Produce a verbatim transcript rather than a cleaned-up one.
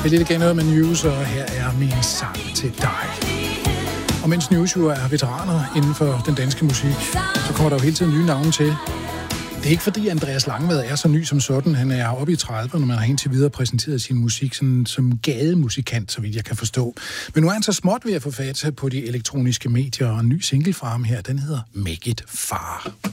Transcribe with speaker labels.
Speaker 1: Det er lidt igen noget med News, og her er min sang til dig. Og mens News jo er veteraner inden for den danske musik, så kommer der jo hele tiden nye navne til. Det er ikke fordi Andreas Langvad er så ny som sådan. Han er oppe i trediverne, når man har indtil videre præsenteret sin musik sådan, som gademusikant, så vidt jeg kan forstå. Men nu er han så småt ved at få fat på de elektroniske medier, og en ny single fra ham her, den hedder Make It Far.